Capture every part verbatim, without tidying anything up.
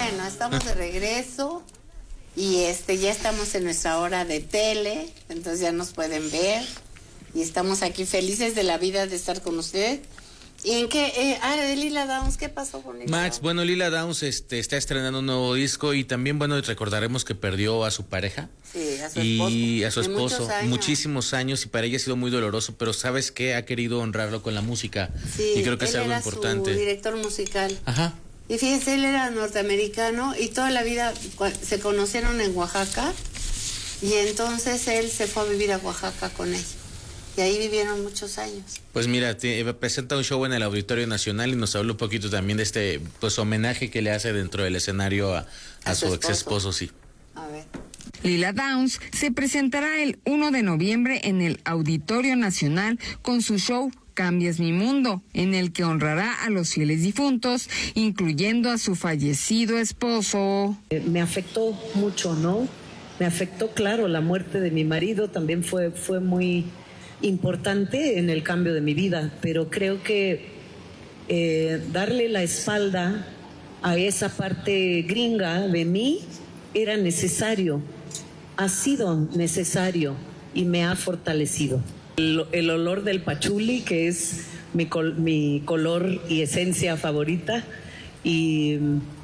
Bueno, estamos de regreso y este ya estamos en nuestra hora de tele, entonces ya nos pueden ver y estamos aquí felices de la vida de estar con ustedes. ¿Y en qué? Eh, ah, de Lila Downs, ¿qué pasó con Lila Max, Downs? bueno, Lila Downs este, está estrenando un nuevo disco y también, bueno, recordaremos que perdió a su pareja. Sí, a su y esposo. a su De esposo, muchos años. muchísimos años, y para ella ha sido muy doloroso, pero ¿sabes qué? Ha querido honrarlo con la música, Sí, y creo que él es algo era importante. su director musical. Ajá. Y fíjense, él era norteamericano y toda la vida se conocieron en Oaxaca y entonces él se fue a vivir a Oaxaca con ella. Y ahí vivieron muchos años. Pues mira, te, presenta un show en el Auditorio Nacional y nos habla un poquito también de este pues homenaje que le hace dentro del escenario a, a, a su, su ex esposo, sí. A ver. Lila Downs se presentará el primero de noviembre en el Auditorio Nacional con su show Cambias mi mundo, en el que honrará a los fieles difuntos, incluyendo a su fallecido esposo. Eh, me afectó mucho, ¿no? Me afectó, claro, la muerte de mi marido también fue, fue muy importante en el cambio de mi vida, pero creo que eh, darle la espalda a esa parte gringa de mí era necesario, ha sido necesario y me ha fortalecido. El, el olor del pachuli, que es mi, col, mi color y esencia favorita, y,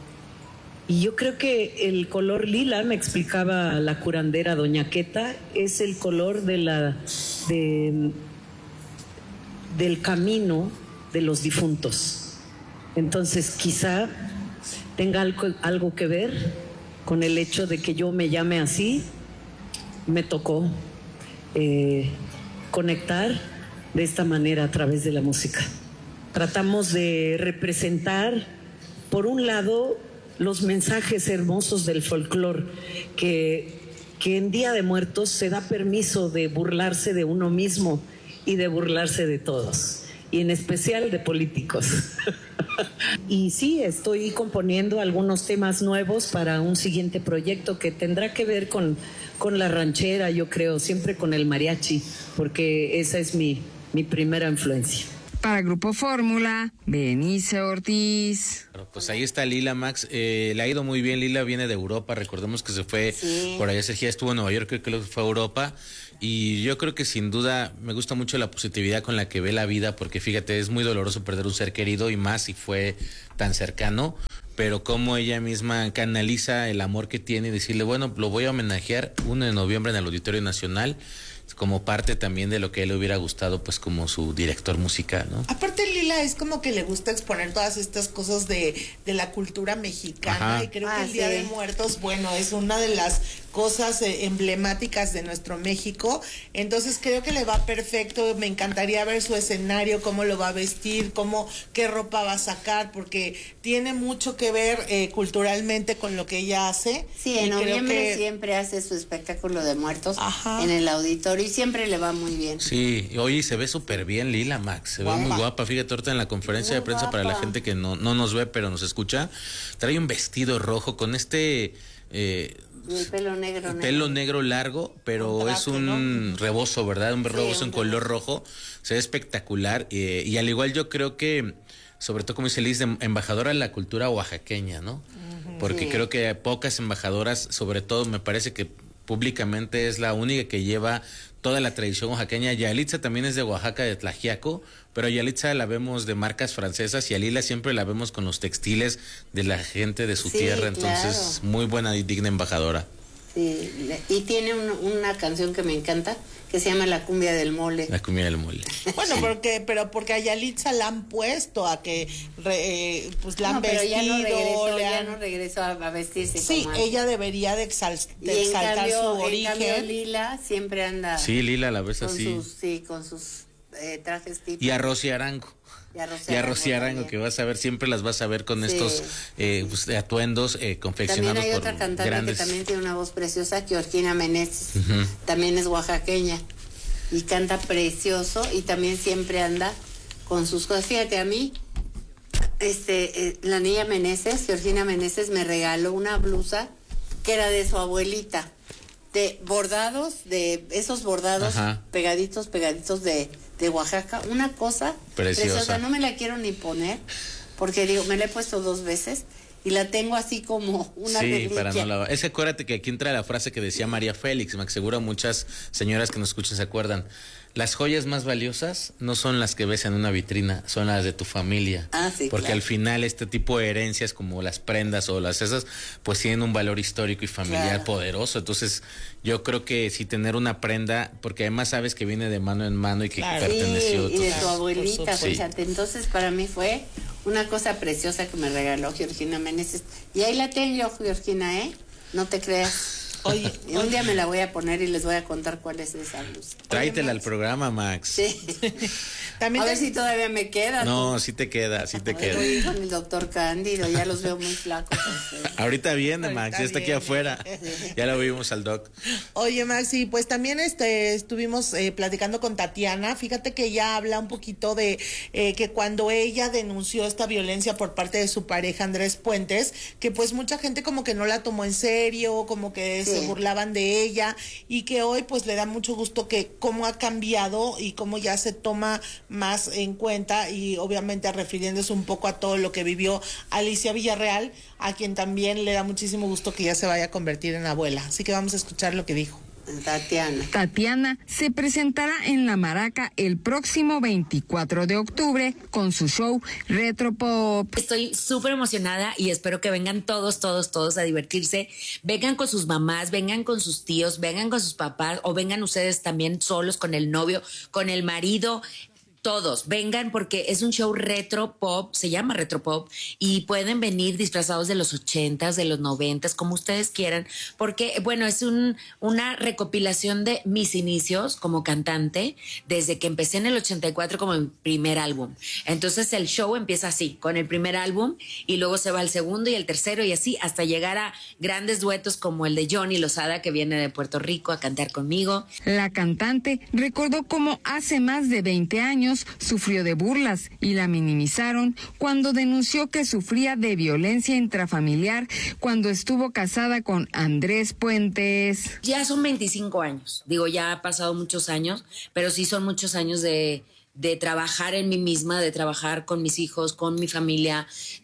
y yo creo que el color lila, me explicaba la curandera doña Queta, es el color de la, de, del camino de los difuntos. Entonces quizá tenga algo, algo que ver con el hecho de que yo me llame así. Me tocó eh, conectar de esta manera a través de la música. Tratamos de representar, por un lado, los mensajes hermosos del folclore, que, que en Día de Muertos se da permiso de burlarse de uno mismo y de burlarse de todos, y en especial de políticos. Y sí, estoy componiendo algunos temas nuevos para un siguiente proyecto que tendrá que ver con, con la ranchera, yo creo, siempre con el mariachi, porque esa es mi, mi primera influencia. Para Grupo Fórmula, Benice Ortiz. Pues ahí está Lila, Max. Eh, le ha ido muy bien. Lila viene de Europa. Recordemos que se fue sí. por allá. Sergio estuvo en Nueva York, creo que fue a Europa. Y yo creo que sin duda me gusta mucho la positividad con la que ve la vida, porque fíjate, es muy doloroso perder un ser querido y más si fue tan cercano. Pero como ella misma canaliza el amor que tiene y decirle, bueno, lo voy a homenajear uno de noviembre en el Auditorio Nacional, como parte también de lo que a él le hubiera gustado, pues como su director musical, ¿no? Aparte Lila es como que le gusta exponer todas estas cosas de, de la cultura mexicana. Ajá. Y creo ah, que el sí. Día de Muertos, bueno, es una de las cosas eh, emblemáticas de nuestro México, entonces creo que le va perfecto. Me encantaría ver su escenario, cómo lo va a vestir, cómo, qué ropa va a sacar, porque tiene mucho que ver eh, culturalmente con lo que ella hace. Sí, en noviembre que... siempre hace su espectáculo de muertos. Ajá. En el auditorio y siempre le va muy bien. Sí, oye, se ve súper bien Lila, Max, se guapa. ve muy guapa. Fíjate, ahorita en la conferencia muy de prensa guapa. Para la gente que no, no nos ve pero nos escucha, trae un vestido rojo con este... Eh, el pelo negro, negro. Pelo negro largo, pero un traje, es un ¿no? rebozo, ¿verdad? Un sí, rebozo un en color rojo. Se ve espectacular. Eh, y al igual yo creo que, sobre todo como dice Liz, embajadora de la cultura oaxaqueña, ¿no? Uh-huh, Porque sí. creo que pocas embajadoras, sobre todo me parece que públicamente es la única que lleva toda la tradición oaxaqueña. Yalitza también es de Oaxaca, de Tlaxiaco, pero a Yalitza la vemos de marcas francesas y a Lila siempre la vemos con los textiles de la gente de su sí, tierra, entonces claro. muy buena y digna embajadora. Sí, y tiene un, una canción que me encanta, que se llama La Cumbia del Mole. La Cumbia del Mole. Bueno, sí. porque, pero porque a Yalitza la han puesto a que re, eh, pues la no, han pero vestido. Ya no regresó, han... ya no regresó a, a vestirse. Sí, como ella debería de, exal, de exaltar cambio, su origen. En cambio, Lila siempre anda. Sí, Lila la ves con así. Sus, sí, con sus eh, trajes típicos. Y a Rosy Arango. Y a Rosy y a Rosy Arango, Arango que vas a ver, siempre las vas a ver con sí. estos eh, pues, atuendos eh, confeccionados por También hay por otra cantante grandes... que también tiene una voz preciosa, Georgina Meneses, uh-huh. también es oaxaqueña y canta precioso y también siempre anda con sus cosas. Fíjate, a mí este eh, la niña Meneses, Georgina Meneses, me regaló una blusa que era de su abuelita, de bordados, de esos bordados Ajá. pegaditos, pegaditos de, de Oaxaca, una cosa preciosa. preciosa, no me la quiero ni poner porque digo, me la he puesto dos veces y la tengo así como una Sí, reliquia. para no la... Es que acuérdate que aquí entra la frase que decía María Félix, me aseguro muchas señoras que nos escuchan se acuerdan. Las joyas más valiosas no son las que ves en una vitrina, son las de tu familia. Ah, sí, Porque claro. al final este tipo de herencias como las prendas o las esas, pues tienen un valor histórico y familiar Claro. poderoso. Entonces yo creo que sí tener una prenda, porque además sabes que viene de mano en mano y que Claro. perteneció. Sí, y de entonces- tu abuelita, Sí. fíjate. Entonces, para mí fue una cosa preciosa que me regaló Georgina Meneses. Y ahí la tengo, Georgina, ¿eh? No te creas. Oye, Y un día me la voy a poner y les voy a contar cuál es esa blusa. Tráetela al programa, Max. Sí. también A te- ver si todavía me queda. No, sí te queda, sí te queda. Voy con el doctor Cándido, ya los veo muy flacos. ustedes. Ahorita viene, Ahorita Max, ya está aquí viene. afuera. Ya lo vimos al doc. Oye, Maxi, pues también este, estuvimos eh, platicando con Tatiana. Fíjate que ella habla un poquito de eh, que cuando ella denunció esta violencia por parte de su pareja Andrés Puentes, que pues mucha gente como que no la tomó en serio, como que Sí. se burlaban de ella, y que hoy pues le da mucho gusto que cómo ha cambiado y cómo ya se toma más en cuenta, y obviamente refiriéndose un poco a todo lo que vivió Alicia Villarreal, a quien también le da muchísimo gusto que ya se vaya a convertir en abuela. Así que vamos a escuchar lo que dijo. Tatiana. Tatiana se presentará en La Maraca el próximo veinticuatro de octubre con su show Retro Pop. Estoy súper emocionada y espero que vengan todos, todos, todos a divertirse. Vengan con sus mamás, vengan con sus tíos, vengan con sus papás o vengan ustedes también solos con el novio, con el marido. Todos, vengan porque es un show retro pop, se llama retro pop, y pueden venir disfrazados de los ochentas, de los noventas, como ustedes quieran, porque, bueno, es un, una recopilación de mis inicios como cantante, desde que empecé en el ochenta y cuatro como mi primer álbum. Entonces el show empieza así, con el primer álbum, y luego se va al segundo y el tercero, y así, hasta llegar a grandes duetos como el de Johnny Lozada, que viene de Puerto Rico a cantar conmigo. La cantante recordó cómo hace más de veinte años sufrió de burlas y la minimizaron cuando denunció que sufría de violencia intrafamiliar cuando estuvo casada con Andrés Puentes. Ya son veinticinco años, digo, ya ha pasado muchos años, pero sí son muchos años de, de trabajar en mí misma, de trabajar con mis hijos, con mi familia,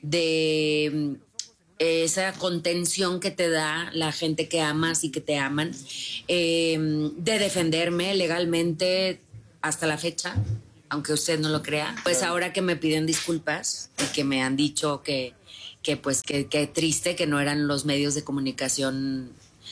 de eh, esa contención que te da la gente que amas y que te aman, eh, de defenderme legalmente hasta la fecha, aunque usted no lo crea. Pues ahora que me piden disculpas y que me han dicho que, que pues que, que triste que no eran los medios de comunicación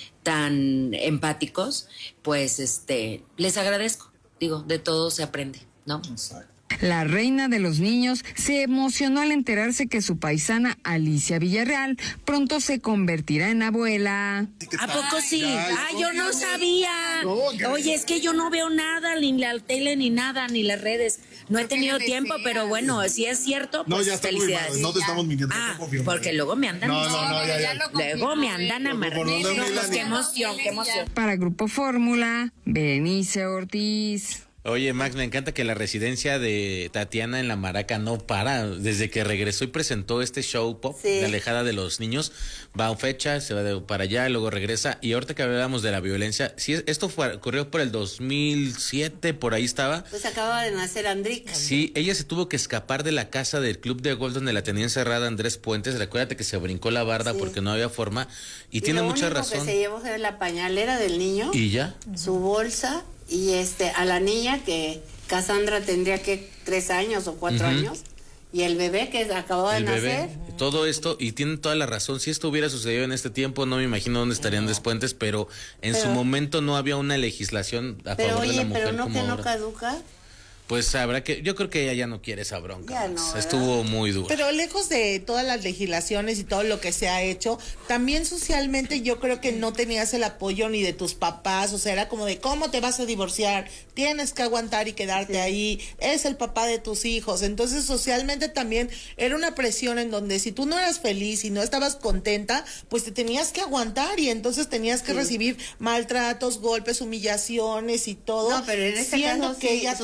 tan empáticos, pues este les agradezco. Digo, de todo se aprende, ¿no? La reina de los niños se emocionó al enterarse que su paisana Alicia Villarreal pronto se convertirá en abuela. ¿A poco sí? Ah, yo no sabía. Oye, es que yo no veo nada, ni la tele, ni nada, ni las redes. No he tenido tiempo, pero bueno, si es cierto, pues No, ya está felicidades. confirmado, no te estamos mintiendo. Ah, está confirmado. porque luego me andan No, no, no, ya, ya. luego me andan amarrando. No, no, no, No, pues no, qué no. emoción, qué emoción. Para Grupo Fórmula, Berenice Ortiz. Oye, Max, me encanta que la residencia de Tatiana en La Maraca no para. Desde que regresó y presentó este show pop Sí. de Alejada de los Niños, va a fecha, se va de para allá, luego regresa. Y ahorita que hablábamos de la violencia, sí, esto fue, ocurrió por el dos mil siete, por ahí estaba. Pues acaba de nacer Andrica. Sí, ella se tuvo que escapar de la casa del club de golf donde la tenía encerrada Andrés Puentes. Recuérdate que se brincó la barda Sí. porque no había forma. Y, Y tiene lo mucha único razón. que se llevó fue la pañalera del niño, Y ya. su bolsa, y este a la niña que Cassandra tendría que tres años o cuatro Ujú. años, y el bebé que acabó de El nacer. bebé, todo esto, y tienen toda la razón. Si esto hubiera sucedido en este tiempo, no me imagino dónde estarían Andrés Puentes, pero en Pero- su momento no había una legislación a Pero favor de la oye, mujer pero no como que no ahora. caduca. Pues habrá que, yo creo que ella ya no quiere esa bronca. Ya Max. no, ¿verdad? Estuvo muy duro. Pero lejos de todas las legislaciones y todo lo que se ha hecho, también socialmente yo creo que no tenías el apoyo ni de tus papás, o sea, era como de ¿cómo te vas a divorciar? Tienes que aguantar y quedarte Sí. ahí, es el papá de tus hijos. Entonces socialmente también era una presión en donde si tú no eras feliz y no estabas contenta, pues te tenías que aguantar y entonces tenías que Sí. recibir maltratos, golpes, humillaciones y todo. No, pero en este siendo caso que sí, ella sus papás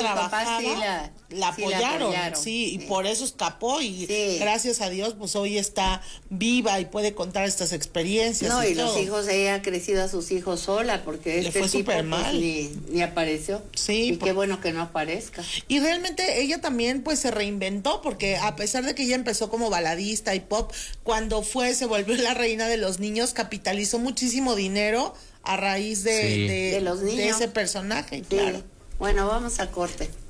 lado, sí la, la apoyaron, sí, la apoyaron. sí, sí, y por eso escapó y sí. gracias a Dios pues hoy está viva y puede contar estas experiencias. No, y, y los todo. hijos, ella ha crecido a sus hijos sola porque Le este fue tipo súper pues, mal. ni, ni apareció. Sí, y por... qué bueno que no aparezca. Y realmente ella también pues se reinventó porque a pesar de que ella empezó como baladista y pop, cuando fue, se volvió la reina de los niños, capitalizó muchísimo dinero a raíz de, Sí. de, de los niños. de ese personaje, Sí. claro. Bueno, vamos a corte.